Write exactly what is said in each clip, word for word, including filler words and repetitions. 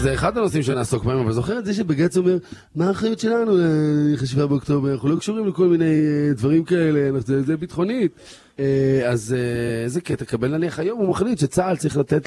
זה אחד הנושאים שנעסוק בהם, אבל זוכר את זה שבג"ץ אומר, מה האחריות שלנו לחשיבה באוקטובר? אנחנו לא קשורים לכל מיני דברים כאלה, זה ביטחונית. אז איזה קטע, קבל נניח היום, הוא מחליט שצה"ל צריך לתת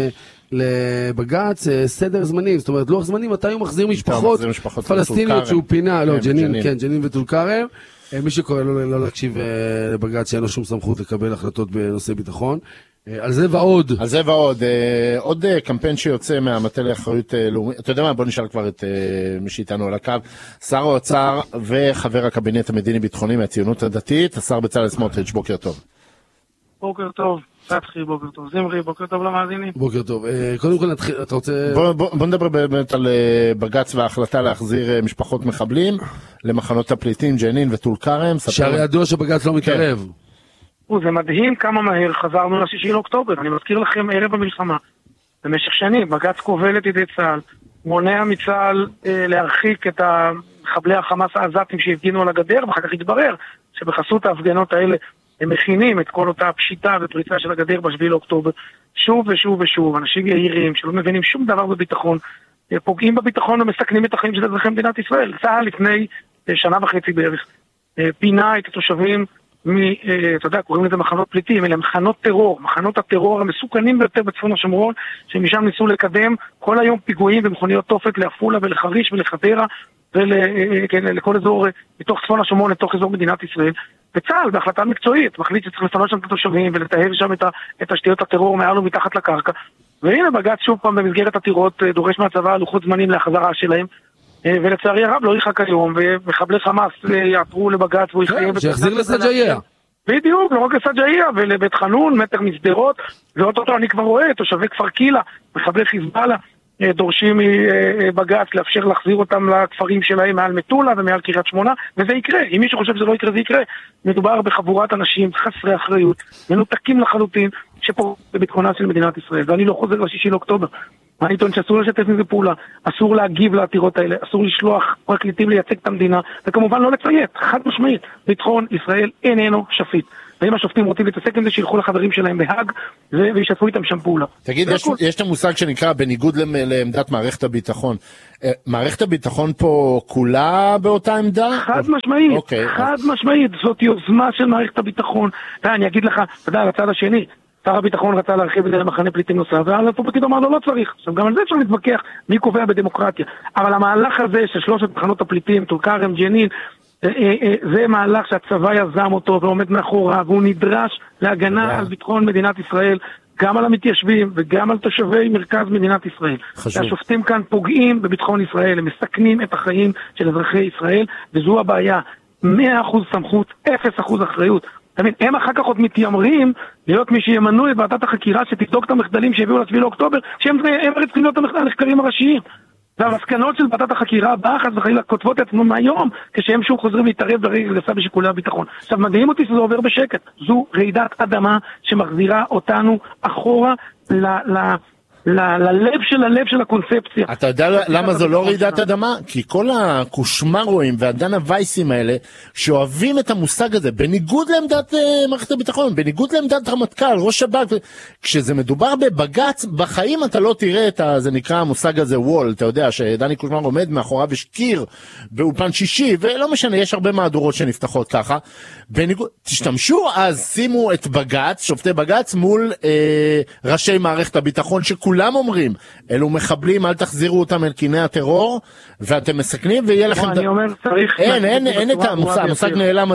לבג"ץ סדר זמנים, זאת אומרת, לוח זמנים, מתי הוא מחזיר משפחות פלסטיניות שהוא פינה, לא, ג'נין, כן, ג'נין וטול כרם. מי שקורא לא להקשיב לבג"ץ שאין לו שום סמכות לקבל החלטות בנושא ביטחון. על זה ועוד. על זה ועוד. עוד קמפיין שיוצא מהמטה לאחריות לאומית. אתה יודע מה? בוא נשאל כבר את מי שאיתנו על הקו. שר האוצר וחבר הקבינט המדיני-ביטחוני מהציונות הדתית, השר בצלאל סמוטריץ', בוקר טוב. בוקר טוב. פתחי, בוקר טוב. זמרי, בוקר טוב למאזינים. בוקר טוב. קודם כל נתחיל, אתה רוצה... בוא, בוא, בוא נדבר באמת על בג"ץ וההחלטה להחזיר משפחות מחבלים למחנות הפליטים, ג'נין וטול כרם. שהרי ידוע שבג"ץ לא מתערב. זה מדהים כמה מהר חזרנו לשישי לאוקטובר. אני מזכיר לכם ערב המלחמה. במשך שנים, בג"ץ כובל את ידי צה"ל, מונע מצה"ל אה, להרחיק את מחבלי החמאס העזתים שהפגינו על הגדר, ואחר כך התברר שבחסות ההפגנות האלה הם מכינים את כל אותה פשיטה ופריצה של הגדר בשביעי לאוקטובר. שוב ושוב ושוב, אנשים יהירים שלא מבינים שום דבר בביטחון, פוגעים בביטחון ומסכנים את החיים של אזרחי מדינת ישראל. צה"ל לפני אה, שנה וחצי בערך אה, פינה את התושבים מ, אתה יודע, קוראים לזה מחנות פליטים, אלה מחנות טרור, מחנות הטרור המסוכנים ביותר בצפון השומרון, שמשם ניסו לקדם כל היום פיגועים ומכוניות תופת לעפולה ולחריש ולחדרה ולכל אזור, מתוך צפון השומרון לתוך אזור מדינת ישראל. וצה"ל, בהחלטה מקצועית, מחליט שצריך לפנות שם את התושבים ולטהר שם את השתיות הטרור מעל ומתחת לקרקע. והנה בג"ץ שוב פעם במסגרת עתירות דורש מהצבא לוחות זמנים להחזרה שלהם, ולצערי הרב לא יחק היום, ומחבלי חמאס יעתרו לבג"ץ והוא יחייב... שיחזיר לסג'איה. בדיוק, לא רק לסג'איה ולבית חנון, מטר מסדרות, ואותו אני כבר רואה, תושבי כפר קילה, מחבלי חיזבאללה, דורשים מבג"ץ לאפשר להחזיר אותם לכפרים שלהם מעל מטולה ומעל קריית שמונה, וזה יקרה. אם מישהו חושב שזה לא יקרה, זה יקרה. מדובר בחבורת אנשים חסרי אחריות, מנותקים לחלוטין, שפה בביטחונה של מדינת ישראל, ואני לא חוזר לשישי לאוקטובר. אני טוען שאסור לשתף מזה פעולה, אסור להגיב לעתירות האלה, אסור לשלוח פרקליטים לייצג את המדינה, וכמובן לא לציית, חד משמעית, ביטחון ישראל איננו שפיט. ואם השופטים רוצים להתעסק עם זה, שילכו לחברים שלהם בהאג, וישתפו איתם שם פעולה. תגיד, יש, יש את המושג שנקרא בניגוד לעמדת מערכת הביטחון. מערכת הביטחון פה כולה באותה עמדה? חד משמעית, okay. חד משמעית, זאת יוזמה של מערכת הביטחון. אני אגיד לך, אתה יודע, על הצד השני, שר הביטחון רצה להרחיב את זה למחנה פליטים נוסף, והפה פקיד אמר לו לא צריך. עכשיו גם על זה אפשר להתווכח מי קובע בדמוקרטיה. אבל המהלך הזה של שלושת מחנות הפליטים, טול כרם, ג'נין, זה מהלך שהצבא יזם אותו ועומד מאחורה, והוא נדרש להגנה על ביטחון מדינת ישראל, גם על המתיישבים וגם על תושבי מרכז מדינת ישראל. השופטים כאן פוגעים בביטחון ישראל, הם מסכנים את החיים של אזרחי ישראל, וזו הבעיה. מאה אחוז סמכות, אפס אחוז אחריות. הם אחר כך עוד מתיימרים להיות מי שימנו את ועדת החקירה שתבדוק את המחדלים שהביאו לשביעי לאוקטובר, שהם צריכים להיות המחקרים הראשיים. והמסקנות של ועדת החקירה הבאה חס וחלילה כותבות את עצמם מהיום, כשהם שוב חוזרים להתערב ברגע גסה בשיקולי הביטחון. עכשיו מדהים אותי שזה עובר בשקט. זו רעידת אדמה שמחזירה אותנו אחורה ל... ל ללב של הלב של הקונספציה. אתה יודע למה זו לא רעידת אדמה? כי כל הקושמרואים והדנה וייסים האלה שאוהבים את המושג הזה, בניגוד לעמדת מערכת הביטחון, בניגוד לעמדת רמטכ"ל, ראש שב"כ, כשזה מדובר בבג"ץ, בחיים אתה לא תראה את זה נקרא המושג הזה וול, אתה יודע שדני קושמר עומד מאחוריו ושקיר באולפן שישי, ולא משנה, יש הרבה מהדורות שנפתחות ככה. בניגוד, תשתמשו אז, שימו את בג"ץ, שופטי בג"ץ מול אה, ראשי מערכת הביטחון שכולם כולם אומרים, אלו מחבלים, אל תחזירו אותם אל קיני הטרור, ואתם מסכנים, ויהיה לכם... אני אומר, צריך... אין, אין, אין את המושג, המושג נעלם,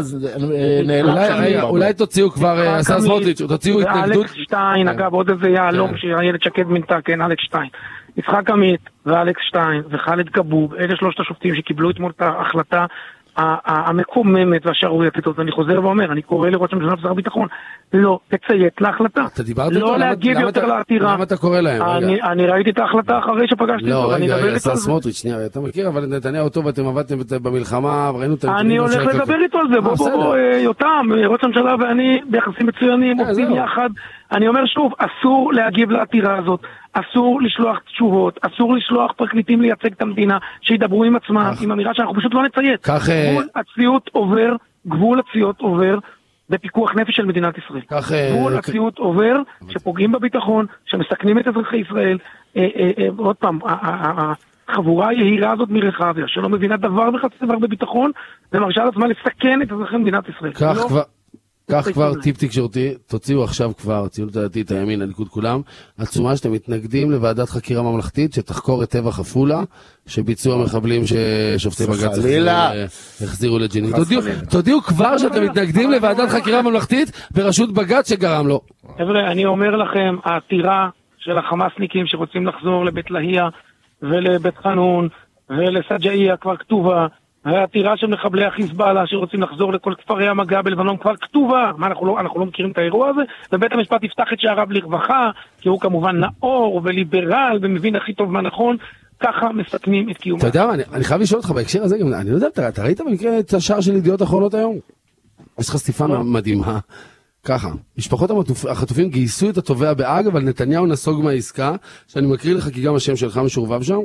אולי תוציאו כבר, השר סמוטריץ', תוציאו התנגדות... ואלכס שטיין, אגב, עוד איזה יעלום שאיילת שקד מינתה, כן, אלכס שטיין. יצחק עמית ואלכס שטיין וחאלד כבוב, אלה שלושת השופטים שקיבלו אתמול את ההחלטה המקוממת והשערורייתית הזאת. אני חוזר ואומר, אני קורא לראש הממשלה ושר הביטחון, לא תציית להחלטה. אתה דיברת איתו? לא להגיב יותר לעתירה. למה אתה קורא להם? אני ראיתי את ההחלטה אחרי שפגשתי אותו. לא, רגע, השר סמוטריץ', שנייה, אתה מכיר, אבל נתניהו טוב, אתם עבדתם במלחמה, ראינו את אני הולך לדבר איתו על זה, בוא בוא בוא, יותם, ראש הממשלה ואני ביחסים מצוינים, עובדים יחד. אני אומר שוב, אסור להגיב לעתירה הזאת, אסור לשלוח תשובות, אסור לשלוח פרקליטים לייצג את המדינה, שידברו עם עצמם, עם אמירה שאנחנו פשוט לא נציית. גבול הציות עובר, גבול הציות עובר בפיקוח נפש של מדינת ישראל. גבול הציות עובר, שפוגעים בביטחון, שמסכנים את אזרחי ישראל, עוד פעם, החבורה היהירה הזאת מרחביה, שלא מבינה דבר וחצי דבר בביטחון, ומרשה לעצמה לסכן את אזרחי מדינת ישראל. כך כבר... כך כבר טיפ תקשורתי, תוציאו עכשיו כבר, הציונות הדתית, הימין, הליכוד כולם, עצומה שאתם מתנגדים לוועדת חקירה ממלכתית שתחקור את טבח עפולה, שביצעו המחבלים ששופטי בג"ץ החזירו לג'נין. תודיעו כבר שאתם מתנגדים לוועדת חקירה ממלכתית בראשות בג"ץ שגרם לו. חבר'ה, אני אומר לכם, העתירה של החמאסניקים שרוצים לחזור לבית lahia ולבית חנון ולסג'איה כבר כתובה, העתירה של מחבלי החיזבאללה שרוצים לחזור לכל כפרי המגע בלבנון כבר כתובה. מה, אנחנו לא, אנחנו לא מכירים את האירוע הזה? ובית המשפט יפתח את שעריו לרווחה, כי הוא כמובן נאור וליברל ומבין הכי טוב מה נכון. ככה מסכנים את קיומה. אתה יודע מה, אני, אני חייב לשאול אותך בהקשר הזה, גם, אני לא יודע, אתה, אתה ראית במקרה את השער של ידיעות אחרונות היום? יש לך סטיפה מדהימה. ככה, משפחות החטופים גייסו את התובע בהאג, אבל נתניהו נסוג מהעסקה, שאני מקריא לך כי גם השם שלך משורבב שם.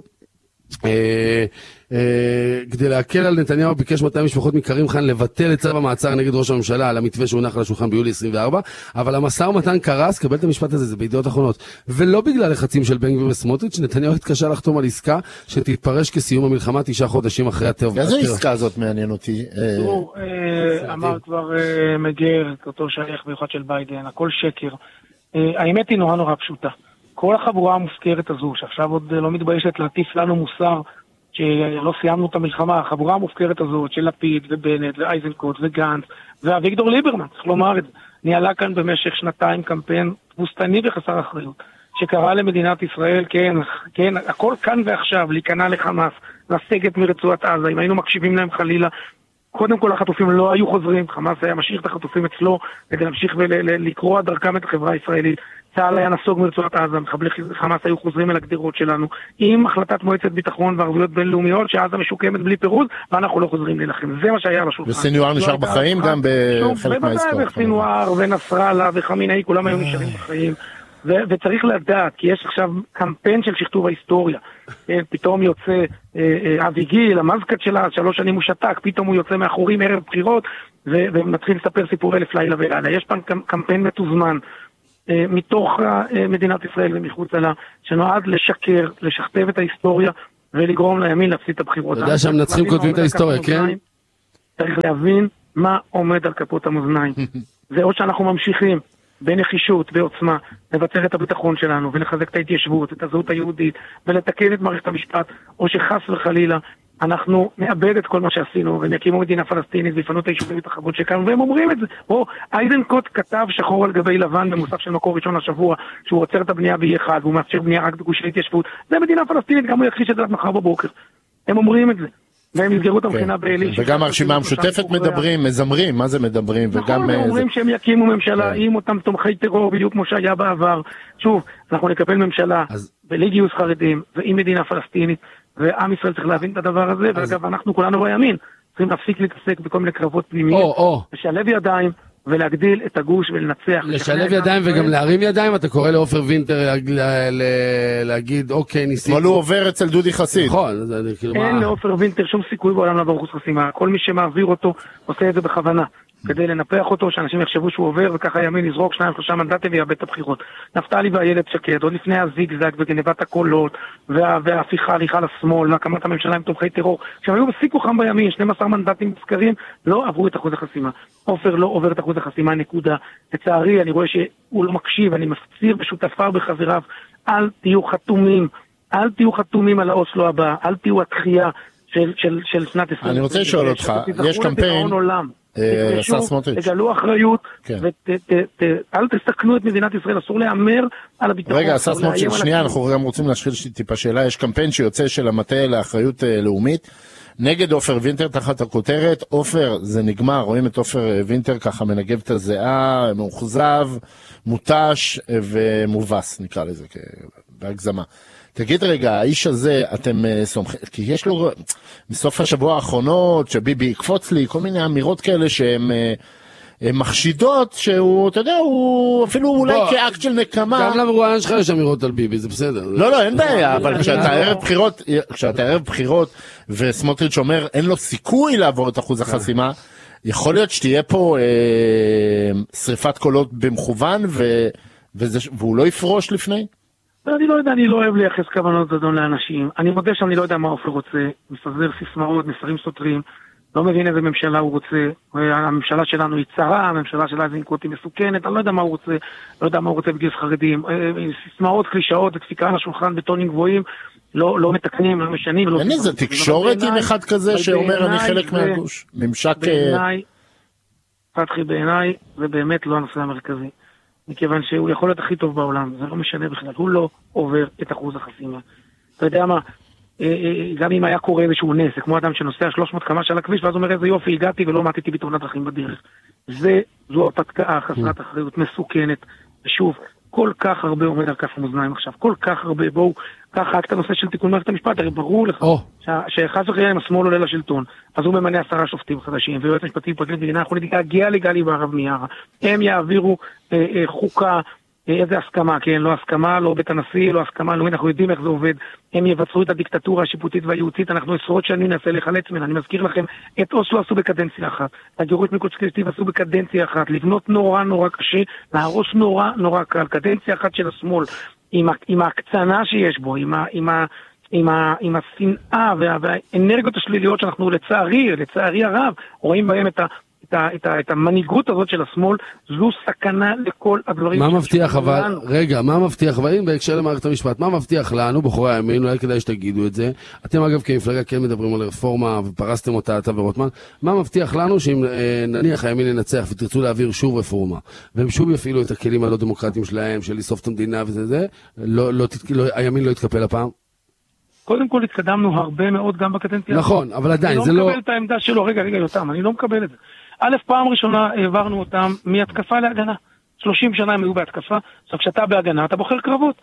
כדי להקל על נתניהו ביקש מאתיים משפחות מכרים חן לבטל את צו המעצר נגד ראש הממשלה על המתווה שהונח על השולחן ביולי עשרים וארבע, אבל המשא ומתן קרס, קבל את המשפט הזה, זה בידיעות אחרונות, ולא בגלל לחצים של בן גביר וסמוטריץ'. נתניהו התקשה לחתום על עסקה שתתפרש כסיום המלחמה תשעה חודשים אחרי הטבח. איזו עסקה הזאת מעניין אותי? אמר כבר מגר, אותו שייך מיוחד של ביידן, הכל שקר. האמת היא נורא נורא פשוטה. כל החבורה המופקרת הזו, שעכשיו עוד לא מתביישת להטיף לנו מוסר, שלא סיימנו את המלחמה, החבורה המופקרת הזאת של לפיד ובנט ואייזנקוט וגנץ ואביגדור ליברמן, צריך לומר את זה, ניהלה כאן במשך שנתיים קמפיין תבוסתני וחסר אחריות, שקרא למדינת ישראל, כן, כן, הכל כאן ועכשיו, להיכנע לחמאס, לסגת מרצועת עזה, אם היינו מקשיבים להם חלילה, קודם כל החטופים לא היו חוזרים, חמאס היה משאיר את החטופים אצלו, כדי להמשיך ולקרוא דרכם את החברה הישראלית, צה"ל היה נסוג מרצועת עזה, מחבלי חמאס היו חוזרים אל הגדרות שלנו, עם החלטת מועצת ביטחון וערבויות בינלאומיות, שעזה משוקמת בלי פירוז, ואנחנו לא חוזרים להילחם. זה מה שהיה על השולחן. וסינואר נשאר בחיים גם בחלק מהעסקאות. בוודאי, וסינואר ונסראללה וחמינאי, כולם היו נשארים בחיים. וצריך לדעת, כי יש עכשיו קמפיין של שכתוב ההיסטוריה. פתאום יוצא אבי גיל, המזכ"ת שלה, שלוש שנים הוא שתק, פתאום הוא יוצא מאחורים ערב בחירות, ומתחיל לספר סיפורי אלף לילה ולילה. יש פה קמפיין מתוזמן. מתוך מדינת ישראל ומחוצה לה, שנועד לשקר, לשכתב את ההיסטוריה ולגרום לימין להפסיד את הבחירות. אתה יודע שהמנצחים כותבים את ההיסטוריה, כן? צריך להבין מה עומד על כפות המאזניים. זה עוד שאנחנו ממשיכים בנחישות, בעוצמה, לבצר את הביטחון שלנו ולחזק את ההתיישבות, את הזהות היהודית ולתקן את מערכת המשפט, או שחס וחלילה אנחנו נאבד את כל מה שעשינו, והם יקימו מדינה פלסטינית ויפנו את היישובים והתחבות שכאן, והם אומרים את זה. או אייזנקוט כתב שחור על גבי לבן במוסף של מקור ראשון השבוע, שהוא עוצר את הבנייה ב-אי אחד, והוא מאפשר בנייה רק בגושי התיישבות. זה מדינה פלסטינית, גם הוא יכחיש את זה עד מחר בבוקר. הם אומרים את זה. והם יסגרו את המכינה באלי. וגם הרשימה המשותפת מדברים, מזמרים, מה זה מדברים? נכון, הם אומרים שהם יקימו ממשלה עם אותם תומכי טרור, בדיוק כמו שהיה בעבר. שוב, אנחנו נקבל ממשלה בלי גיוס חרדים, ועם מדינה פלסטינית, ועם ישראל צריך להבין את הדבר הזה, ואגב, אנחנו כולנו בימין, צריכים להפסיק להתעסק בכל מיני קרבות פנימיות, לשלב ידיים, ולהגדיל את הגוש ולנצח. לשלב ידיים וגם להרים ידיים, אתה קורא לאופר וינטר להגיד, אוקיי, ניסיתי. אבל הוא עובר אצל דודי חסיד. נכון. אין לאופר וינטר שום סיכוי בעולם לעבור אחוז חסימה. כל מי שמעביר אותו עושה את זה בכוונה. כדי לנפח אותו, שאנשים יחשבו שהוא עובר, וככה הימין יזרוק שניים, שלושה מנדטים ויאבד את הבחירות. נפתלי ואיילת שקד, עוד לפני הזיגזג וגנבת הקולות, וההפיכה, הליכה לשמאל, והקמת הממשלה עם תומכי טרור, כשהם היו בסיקו חם בימין, שנים עשר מנדטים מזכרים, לא עברו את אחוז החסימה. עופר לא עובר את אחוז החסימה, נקודה. לצערי, אני רואה שהוא לא מקשיב, אני מפציר בשותפיו בחבריו, אל תהיו חתומים, אל תהיו חתומים על האוסלו הבא, אל תהיו התחייה של, של, של שנת עשרים. אני רוצה לשאול אותך, יש קמפיין, השר סמוטריץ', תגלו אחריות, ואל תסתכנו את מדינת ישראל, אסור להיאמר על הביטחון. רגע, השר סמוטריץ', שנייה, אנחנו גם רוצים להשחיל טיפה שאלה, יש קמפיין שיוצא של המטה לאחריות לאומית, נגד אופר וינטר תחת הכותרת, אופר, זה נגמר, רואים את אופר וינטר ככה מנגב את הזיעה, מאוכזב, מוטש ומובס, נקרא לזה, בהגזמה. תגיד רגע, האיש הזה, אתם סומכים, כי יש לו, מסוף השבוע האחרונות, שביבי יקפוץ לי, כל מיני אמירות כאלה שהן מחשידות, שהוא, אתה יודע, הוא אפילו אולי כאקט של נקמה. גם למרואיין שלך יש אמירות על ביבי, זה בסדר. לא, לא, אין בעיה, אבל כשאתה ערב בחירות, כשאתה ערב בחירות, וסמוטריץ' אומר, אין לו סיכוי לעבור את אחוז החסימה, יכול להיות שתהיה פה שריפת קולות במכוון, והוא לא יפרוש לפני? אני לא יודע, אני לא אוהב לייחס כוונות זדון לאנשים. אני מודה שאני לא יודע מה אופיר רוצה, מפזר סיסמאות, מסרים סותרים, לא מבין איזה ממשלה הוא רוצה, הממשלה שלנו היא צרה, הממשלה שלה זה נקוטי מסוכנת, אני לא יודע מה הוא רוצה, לא יודע מה הוא רוצה בגיוס חרדים, סיסמאות, קלישאות, דפיקה על השולחן בטונים גבוהים, לא, לא מתקנים, לא משנים. אין איזה תקשורת עם אחד כזה שאומר אני חלק מהגוש, ממשק... בעיניי, פתחי בעיניי, זה באמת לא הנושא המרכזי. מכיוון שהוא יכול להיות הכי טוב בעולם, זה לא משנה בכלל, הוא לא עובר את אחוז החסימה. אתה יודע מה, גם אם היה קורה איזשהו נס, כמו אדם שנוסע שלוש מאות קמ"ש על הכביש, ואז אומר איזה יופי, הגעתי ולא מתתי בתאונת דרכים בדרך. זה, זו הפתקה חסרת אחריות מסוכנת, ושוב, כל כך הרבה עומד על כף המאזניים עכשיו, כל כך הרבה, בואו, ככה רק את הנושא של תיקון מערכת המשפט, הרי ברור לך, שחס וחלילה אם השמאל עולה לשלטון, אז הוא ממנה עשרה שופטים חדשים, ויועץ משפטי פרקליט מדינה יכולים להגיע לגלי בהרב מיארה, הם יעבירו אה, אה, חוקה, אה, איזה הסכמה, כן, לא הסכמה, לא בית הנשיא, לא הסכמה, לא, אנחנו יודעים איך זה עובד, הם יבצעו את הדיקטטורה השיפוטית והייעוצית, אנחנו עשרות שנים נעשה לחלץ ממנה, אני מזכיר לכם, את אוסלו עשו בקדנציה אחת, את הגירוש מקוצקטיב עשו בקדנציה אחת, לבנות נורא נורא קשה, להרוס נורא נורא קל, קדנציה אחת של השמאל, עם, עם ההקצנה שיש בו, עם, ה, עם, ה, עם, ה, עם השנאה וה, והאנרגיות השליליות שאנחנו לצערי, לצערי הרב, רואים בהם את, ה, את, ה, את, ה, את המנהיגות הזאת של השמאל, זו סכנה לכל הדברים. מה מבטיח אבל, לנו. רגע, מה מבטיח, ואם בהקשר למערכת המשפט, מה מבטיח לנו, בוחרי הימין, אולי כדאי שתגידו את זה, אתם אגב כמפלגה כן מדברים על רפורמה ופרסתם אותה, אתה ורוטמן, מה מבטיח לנו שאם נניח הימין ינצח ותרצו להעביר שוב רפורמה, והם שוב יפעילו את הכלים הלא דמוקרטיים שלהם, של לסוף את המדינה וזה זה, לא, לא, לא, הימין לא יתקפל הפעם? קודם כל התקדמנו הרבה מאוד גם בקדנציה. נכון, אבל עדיין זה לא... אני לא מקבל את העמדה שלו, רגע, רגע, יותם, אני לא מקבל את זה. א', פעם ראשונה העברנו אותם מהתקפה להגנה. שלושים שנה הם היו בהתקפה, עכשיו כשאתה בהגנה אתה בוחר קרבות.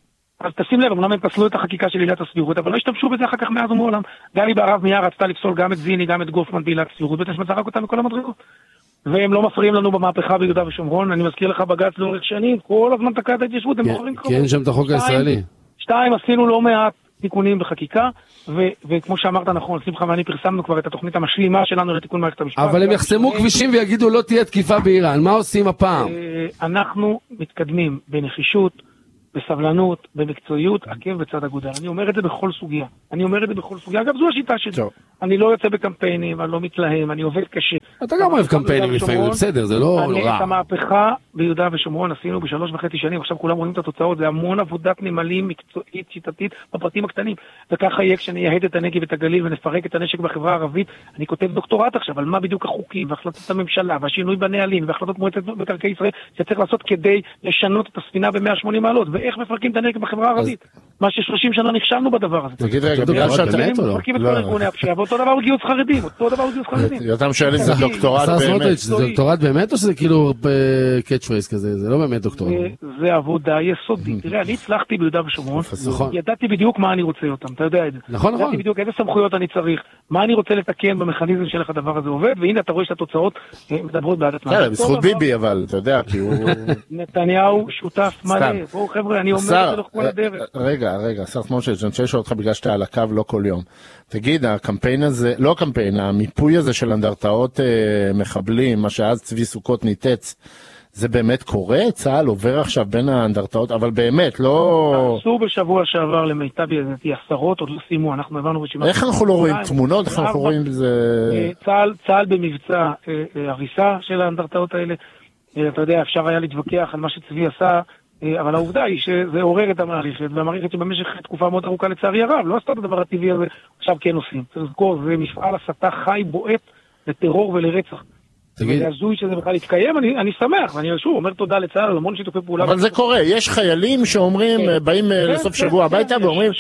אז תשים לב, אמנם הם פסלו את החקיקה של עילת הסבירות, אבל לא השתמשו בזה אחר כך מאז ומעולם. גלי בהרב מיארה רצתה לפסול גם את זיני, גם את גופמן בעילת הסבירות, בית המשפט זרק אותם מכל המדרגות. והם לא מפריעים לנו במהפכה ביהודה ושומרון, אני מזכיר לך בג"ץ לאורך שנים, כל הזמן תקע את ההתיישבות, הם בוחרים קרבות. כן, שם את החוק הישראלי. שתיים, עשינו לא מעט תיקונים בחקיקה, ו- וכמו שאמרת נכון, שמחה ואני פרסמנו כבר את התוכנית המשלימה שלנו לתיקון מערכת המשפט. אבל הם יחסמו כבישים ויגידו לא תהיה תקיפה באיראן, מה עושים הפעם? אנחנו מתקדמים בנחישות, בסבלנות, במקצועיות, עקב בצד אגודל. אני אומר את זה בכל סוגיה. אני אומר את זה בכל סוגיה. אגב, זו השיטה שלי. אני לא יוצא בקמפיינים, אני לא מתלהם, אני עובד קשה. אתה גם אוהב קמפיינים לפעמים, זה בסדר, זה לא רע. את המהפכה ביהודה ושומרון עשינו בשלוש וחצי שנים, עכשיו כולם רואים את התוצאות, זה המון עבודת נמלים מקצועית, שיטתית, בפרטים הקטנים. וככה יהיה כשנייהד את הנגב ואת הגליל ונפרק את הנשק בחברה הערבית. אני כותב דוקטורט עכשיו על מה בדיוק החוקים והחלטות הממשלה והשינוי בנהלים והחלטות מועצת מקרקעי ישראל שצריך לעשות כדי לשנות את הספינה ב-מאה ושמונים מעלות, ואיך מפרקים את הנגב בחברה הערבית. מה ש-שלושים שנה נכשלנו בדבר הזה. תגיד רגע, בגלל שאתה מפרקים את כל ארגוני הפשיעה, ואותו דבר הוא גיוס חרדים, אותו דבר הוא גיוס חרדים. יותם שואל אם זה דוקטורט באמת. זה דוקטורט באמת או שזה כאילו קאץ' פרייז כזה? זה לא באמת דוקטורט. זה עבודה יסודית. תראה, אני הצלחתי ביהודה ושומרון, ידעתי בדיוק מה אני רוצה אותם, אתה יודע את זה. נכון, נכון. ידעתי בדיוק איזה סמכויות אני צריך, מה אני רוצה לתקן במכניזם של איך הדבר הזה עובד, והנה אתה רואה שהתוצאות מדברות בעד עצמן. בזכות ביבי אבל, אתה יודע, כי הוא... נתניהו שותף מלא. בואו חבר'ה, אני אומר את זה לכל הדרך. רגע, רגע, שר סמוטריץ', אני רוצה לשאול אותך בגלל שאתה על הקו לא כל יום. תגיד, הקמפיין הזה, לא הקמפיין, המיפוי הזה של אנדרטאות מחבלים, מה שאז צבי סוכות ניתץ, זה באמת קורה? צה"ל עובר עכשיו בין האנדרטאות, אבל באמת, לא... עשו בשבוע שעבר למיטב ידיעתי עשרות, עוד לא סיימו, אנחנו הבנו רשימה... איך אנחנו לא רואים תמונות? איך אנחנו רואים בזה... צה"ל במבצע הריסה של האנדרטאות האלה, אתה יודע, אפשר היה להתווכח על מה שצבי עשה, אבל העובדה היא שזה עורר את המערכת, והמערכת שבמשך תקופה מאוד ארוכה לצערי הרב, לא עשתה את הדבר הטבעי הזה, עכשיו כן עושים. צריך לזכור, זה מפעל הסתה חי בועט לטרור ולרצח. והזוי שזה בכלל יתקיים, אני, אני שמח, ואני שוב אומר תודה לצה"ל על המון שיתופי פעולה. אבל זה קורה, יש חיילים שאומרים, באים לסוף שבוע הביתה ואומרים,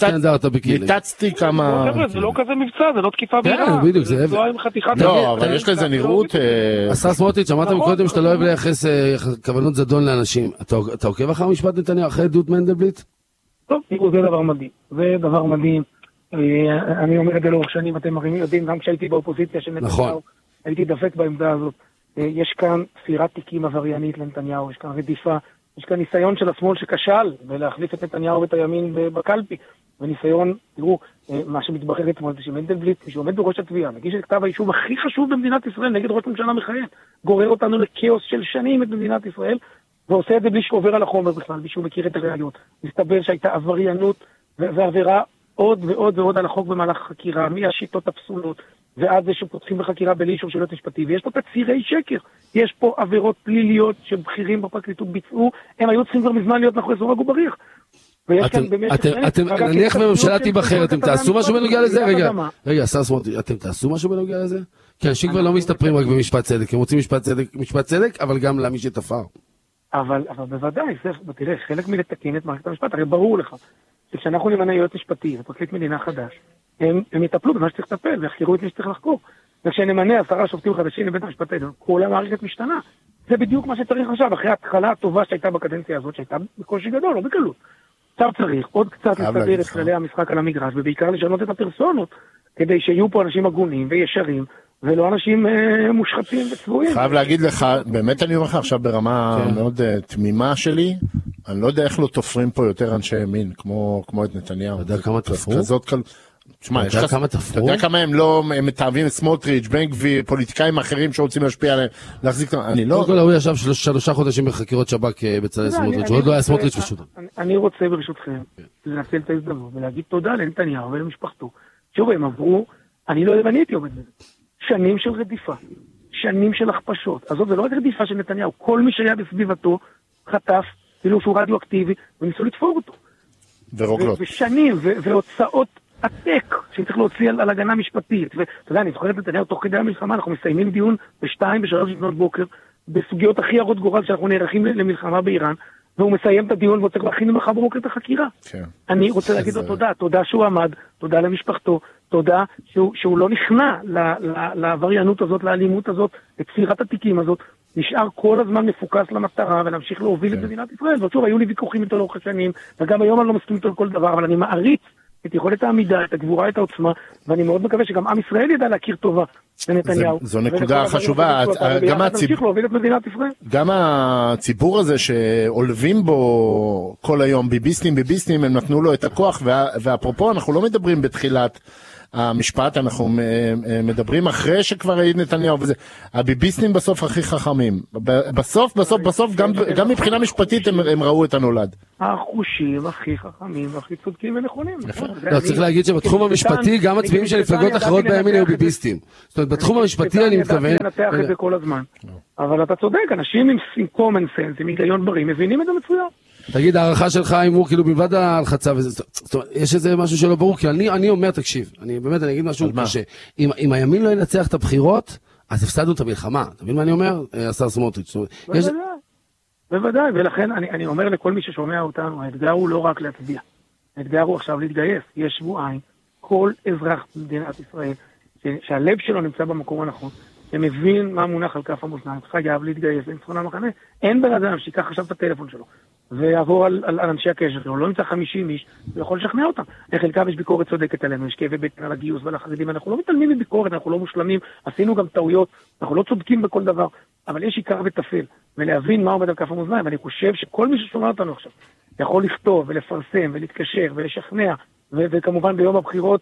ניתצתי כמה... זה לא כזה מבצע, זה לא תקיפה בירה. בדיוק, זה... לא, אבל יש לזה נראות... השר סמוטריץ', אמרת מקודם שאתה לא אוהב לייחס כוונות זדון לאנשים. אתה עוקב אחר משפט נתניהו, אחרי עדות מנדלבליט? טוב, זה דבר מדהים. זה דבר מדהים. אני אומר את זה לאורך שנים, אתם יודעים, גם כשהייתי באופוזיציה של נתניהו, הייתי דפק בעמדה הזאת. יש כאן ספירת תיקים עבריינית לנתניהו, יש כאן רדיפה, יש כאן ניסיון של השמאל שכשל ולהחליף את נתניהו ואת הימין בקלפי. וניסיון, תראו, מה שמתברר אתמול זה שמנדלבליט, שעומד בראש התביעה, מגיש את כתב האישום הכי חשוב במדינת ישראל נגד ראש ממשלה מכהן, גורר אותנו לכאוס של שנים את מדינת ישראל, ועושה את זה בלי שעובר על החומר בכלל, בלי שהוא מכיר את הראיות. מסתבר שהייתה עבריינות ועבירה עוד ועוד ועוד על החוק במהלך החקירה, מהשיטות הפסולות, ועד זה שפותחים בחקירה בלי אישור של יועץ משפטי, ויש פה תצהירי שקר, יש פה עבירות פליליות שבכירים בפרקליטות ביצעו, הם היו צריכים כבר מזמן להיות מאחורי סורג ובריח. אתם, נניח בממשלה תיבחר, אתם תעשו משהו בנוגע לזה? רגע, רגע, השר סמוטריץ', אתם תעשו משהו בנוגע לזה? כי אנשים כבר לא מסתפרים רק במשפט צדק, הם רוצים משפט צדק, אבל גם למי שתפר. אבל בוודאי, תראה, חלק מלתקן את מערכת המשפט, הרי ברור לך, שכשאנחנו נמנה יועץ משפטי ופרקליט מדינה חדש, הם יטפלו במה שצריך לטפל, ויחקרו את מי שצריך לחקור. וכשנמנה עשרה שופטים חדשים לבית המשפט העליון, כל המערכת משתנה. זה בדיוק מה שצריך עכשיו, אחרי ההתחלה הטובה שהייתה בקדנציה הזאת, שהייתה בקושי גדול, לא בקלות. עכשיו צריך עוד קצת לסדר את כללי המשחק על המגרש, ובעיקר לשנות את הפרסונות, כדי שיהיו פה אנשים הגונים וישרים, ולא אנשים אה, מושחתים וצבועים. חייב להגיד לך, באמת אני אומר לך עכשיו ברמה כן. מאוד uh, תמימה שלי, אני לא יודע איך לא תופרים פה יותר אנשי ימין, כמו, כמו את נתניהו. אתה יודע כמה תפרו? כזאת כל... תשמע, אתה יודע כמה תפרו? אתה יודע כמה הם לא הם מתאהבים את סמוטריץ', בן גביר, פוליטיקאים אחרים שרוצים להשפיע עליהם, להחזיק... אני לא... קודם כל, הוא ישב שלושה חודשים בחקירות שב"כ בצלאל סמוטריץ', ועוד לא היה סמוטריץ' פשוט. אני רוצה ברשותכם לנצל את ההזדמנות ולהגיד תודה לנתניהו ולמשפחתו. שוב, הם עברו, אני לא הבניתי עובד בזה. שנים של רדיפה, שנים של הכפשות. אז זה לא רק רדיפה של נתניהו, כל מי שהיה בסביבתו חטף, כאילו שהוא רדיואקטיבי, וניסו לתפור אותו. ורוגלות. ושנים, והוצאות עתק, שצריך להוציא על הגנה משפטית. ואתה יודע, אני זוכר את נתניהו, תוך כדי המלחמה, אנחנו מסיימים דיון בשתיים, בשלוש לפנות בוקר, בסוגיות הכי הרות גורל שאנחנו נערכים למלחמה באיראן, והוא מסיים את הדיון והוא צריך להכין למחר בבוקר את החקירה. אני רוצה להגיד לו תודה, תודה שהוא עמד, תודה למשפחתו, תודה שהוא, שהוא לא נכנע לעבריינות הזאת, לאלימות הזאת, לתפירת התיקים הזאת, נשאר כל הזמן מפוקס למטרה ולהמשיך להוביל את מדינת ישראל. ושוב, היו לי ויכוחים איתו לאורך השנים, וגם היום אני לא מסכים איתו על כל דבר, אבל אני מעריץ את יכולת העמידה, את הגבורה, את העוצמה, ואני מאוד מקווה שגם עם ישראל ידע להכיר טובה לנתניהו. זו נקודה חשובה, גם הציבור הזה שעולבים בו כל היום, ביביסטים, ביביסטים, הם נתנו לו את הכוח, ואפרופו, אנחנו לא מדברים בתחילת המשפט, אנחנו מדברים אחרי שכבר העיד נתניהו, וזה, הביביסטים בסוף הכי חכמים. בסוף, בסוף, בסוף, גם מבחינה משפטית הם ראו את הנולד. החושים הכי חכמים והכי צודקים ונכונים. לא, צריך להגיד שבתחום המשפטי, גם מצביעים של מפלגות אחרות בימין היו ביביסטים. זאת אומרת, בתחום המשפטי אני מתכוון... אני נתח את זה כל הזמן. אבל אתה צודק, אנשים עם common sense, עם היגיון בריא, מבינים את זה מצוין. תגיד, הערכה שלך עם הוא, כאילו, מלבד ההלחצה וזה, זאת אומרת, יש איזה משהו שלא ברור, כי אני, אני אומר, תקשיב, אני באמת, אני אגיד משהו קשה, אם, אם הימין לא ינצח את הבחירות, אז הפסדנו את המלחמה, אתה מבין מה אני אומר? השר סמוטריץ'. בוודאי, בוודאי, ולכן אני, אני אומר לכל מי ששומע אותנו, האתגר הוא לא רק להצביע, האתגר הוא עכשיו להתגייס, יש שבועיים, כל אזרח במדינת ישראל, שהלב שלו נמצא במקום הנכון, שמבין מה מונח על כף המאזניים, חייב להתגייס לניצחון המחנה, אין בן אדם שיקח עכשיו את הטלפון שלו, ויעבור על, על, על אנשי הקשר שלו, לא נמצא חמישים איש, הוא יכול לשכנע אותם. לחלקם יש ביקורת צודקת עלינו, יש כאבי בטן על הגיוס ועל החרדים, אנחנו לא מתעלמים מביקורת, אנחנו לא מושלמים, עשינו גם טעויות, אנחנו לא צודקים בכל דבר, אבל יש עיקר וטפל, ולהבין מה עומד על כף המאזניים, ואני חושב שכל מי ששומע אותנו עכשיו, יכול לכתוב ולפרסם ולהתקשר ולשכנע, ו- וכמובן ביום הבחירות,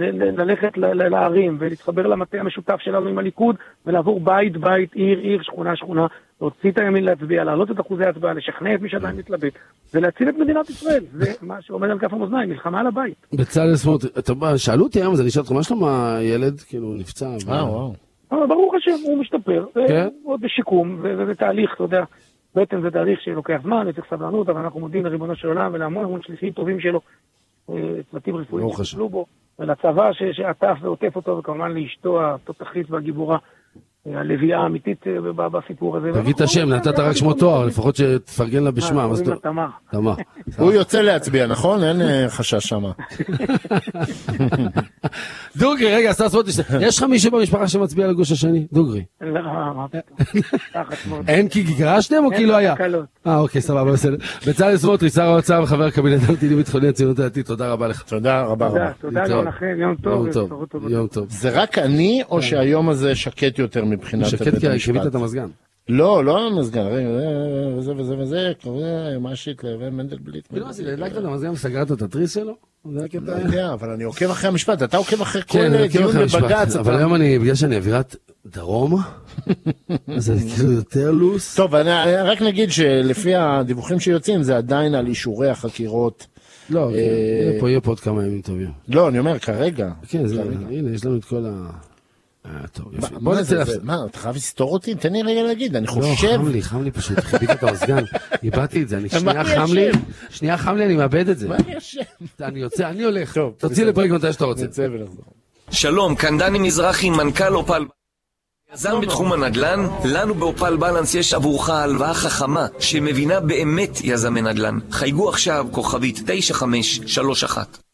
ללכת לערים ולהתחבר למטה המשותף שלנו עם הליכוד ולעבור בית בית, עיר עיר, שכונה שכונה, להוציא את הימין להצביע, להעלות את אחוזי ההצבעה, לשכנע את מי שעדיין מתלבט ולהציל את מדינת ישראל. זה מה שעומד על כף המאזניים, מלחמה על הבית. בצלאל סמוטריץ', שאלו אותי היום, אז אני אשאל אותך, מה שלום הילד? כאילו נפצע? וואו וואו. ברוך השם, הוא משתפר, עוד בשיקום ובתהליך, אתה יודע, בעצם זה תהליך שלוקח זמן, צריך סבלנות, אבל אנחנו מודים לריבונו של עולם ולהמון המון שליחים טובים שלו, צוותים רפואיים שטפלו בו, ולצבא שעטף ועוטף אותו, וכמובן לאשתו התותחית והגיבורה, הלוויה האמיתית בסיפור הזה. תגיד את השם, נתת רק שמו תואר, לפחות שתפרגן לה בשמה. תמר. תמר. הוא יוצא להצביע, נכון? אין חשש שמה. דוגרי, רגע, סטאר סמוטריץ', יש לך מישהו במשפחה שמצביע לגוש השני? דוגרי. לא, מה פתאום. אין כי גירשתם או כי לא היה? אה, אוקיי, סבבה, בסדר. בצלאל סמוטריץ', שר האוצר וחבר הקבינט המדיני ביטחוני הציונות הדתית, תודה רבה לך. תודה רבה רבה. תודה גם לכם, יום טוב. יום טוב. זה רק אני או שהיום הזה שקט יותר מבחינת שקט כי כיבית את המזגן. לא, לא המזגן, וזה וזה וזה, משית לבן מנדלבליט. הדלקת את המזגן וסגרת את התריס שלו? לא יודע, אבל אני עוקב אחרי המשפט, אתה עוקב אחרי כל דיון בבג"ץ. אבל היום אני, בגלל שאני אווירת דרומה? זה כאילו יותר לוס. טוב, אני רק נגיד שלפי הדיווחים שיוצאים, זה עדיין על אישורי החקירות. לא, פה יהיה פה עוד כמה ימים טובים. לא, אני אומר, כרגע. כן, הנה, יש לנו את כל ה... טוב, יפה. בוא נצא לפ... מה, אתה חייב לסתור אותי? תן לי רגע להגיד, אני חושב... לא, חם לי, חם לי פשוט, חיבית את האוזגן, איבדתי את זה, אני שנייה חם לי, שנייה חם לי, אני מאבד את זה. מה אני אשם? אני יוצא, אני הולך. תוציא לפרק מתי שאתה רוצה. נצא ונחזור. שלום, כאן דני מזרחי, מנכ"ל אופל. יזם בתחום הנדל"ן, לנו באופל בלנס יש עבורך הלוואה חכמה שמבינה באמת יזמי נדל"ן. חייגו עכשיו כוכבית תשע חמש שלוש אחת.